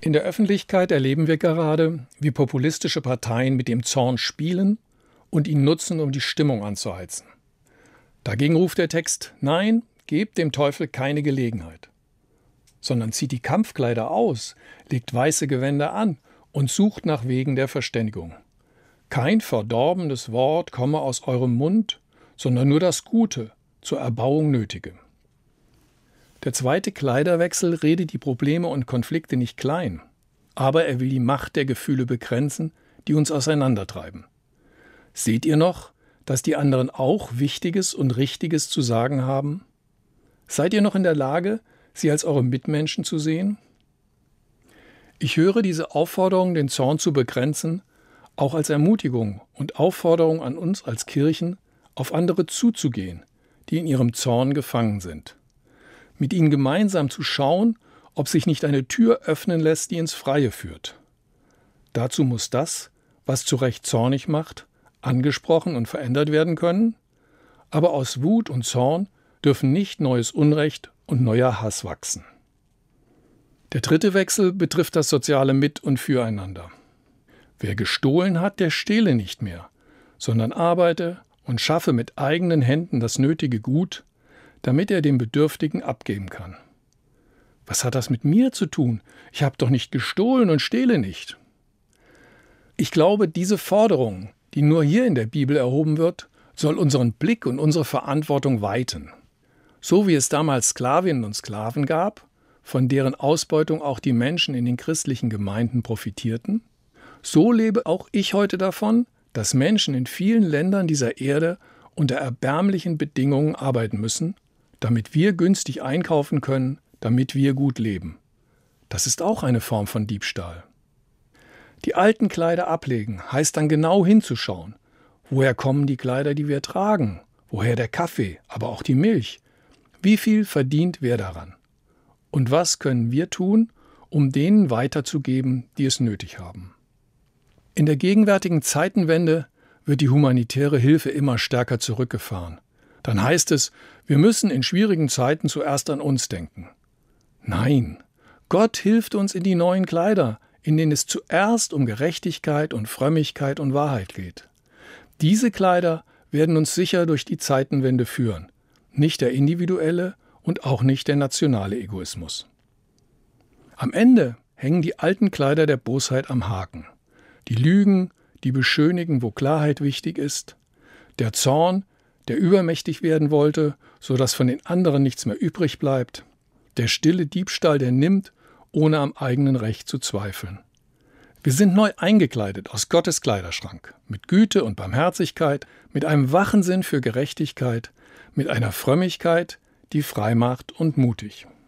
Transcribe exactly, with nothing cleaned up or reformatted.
In der Öffentlichkeit erleben wir gerade, wie populistische Parteien mit dem Zorn spielen und ihn nutzen, um die Stimmung anzuheizen. Dagegen ruft der Text: Nein, gebt dem Teufel keine Gelegenheit. Sondern zieht die Kampfkleider aus, legt weiße Gewänder an und sucht nach Wegen der Verständigung. Kein verdorbenes Wort komme aus eurem Mund, sondern nur das Gute, zur Erbauung Nötige. Der zweite Kleiderwechsel redet die Probleme und Konflikte nicht klein, aber er will die Macht der Gefühle begrenzen, die uns auseinandertreiben. Seht ihr noch, dass die anderen auch Wichtiges und Richtiges zu sagen haben? Seid ihr noch in der Lage, sie als eure Mitmenschen zu sehen? Ich höre diese Aufforderung, den Zorn zu begrenzen, auch als Ermutigung und Aufforderung an uns als Kirchen, auf andere zuzugehen, die in ihrem Zorn gefangen sind. Mit ihnen gemeinsam zu schauen, ob sich nicht eine Tür öffnen lässt, die ins Freie führt. Dazu muss das, was zu Recht zornig macht, angesprochen und verändert werden können, aber aus Wut und Zorn dürfen nicht neues Unrecht und neuer Hass wachsen. Der dritte Wechsel betrifft das soziale Mit- und Füreinander. Wer gestohlen hat, der stehle nicht mehr, sondern arbeite und schaffe mit eigenen Händen das nötige Gut, damit er dem Bedürftigen abgeben kann. Was hat das mit mir zu tun? Ich habe doch nicht gestohlen und stehle nicht. Ich glaube, diese Forderung, die nur hier in der Bibel erhoben wird, soll unseren Blick und unsere Verantwortung weiten. So wie es damals Sklavinnen und Sklaven gab, von deren Ausbeutung auch die Menschen in den christlichen Gemeinden profitierten, so lebe auch ich heute davon, dass Menschen in vielen Ländern dieser Erde unter erbärmlichen Bedingungen arbeiten müssen, damit wir günstig einkaufen können, damit wir gut leben. Das ist auch eine Form von Diebstahl. Die alten Kleider ablegen heißt dann genau hinzuschauen. Woher kommen die Kleider, die wir tragen? Woher der Kaffee, aber auch die Milch? Wie viel verdient wer daran? Und was können wir tun, um denen weiterzugeben, die es nötig haben? In der gegenwärtigen Zeitenwende wird die humanitäre Hilfe immer stärker zurückgefahren. Dann heißt es, wir müssen in schwierigen Zeiten zuerst an uns denken. Nein, Gott hilft uns in die neuen Kleider, in denen es zuerst um Gerechtigkeit und Frömmigkeit und Wahrheit geht. Diese Kleider werden uns sicher durch die Zeitenwende führen, nicht der individuelle und auch nicht der nationale Egoismus. Am Ende hängen die alten Kleider der Bosheit am Haken. Die Lügen, die beschönigen, wo Klarheit wichtig ist, der Zorn, der übermächtig werden wollte, so dass von den anderen nichts mehr übrig bleibt, der stille Diebstahl, der nimmt, ohne am eigenen Recht zu zweifeln. Wir sind neu eingekleidet aus Gottes Kleiderschrank, mit Güte und Barmherzigkeit, mit einem wachen Sinn für Gerechtigkeit, mit einer Frömmigkeit, die frei macht und mutig.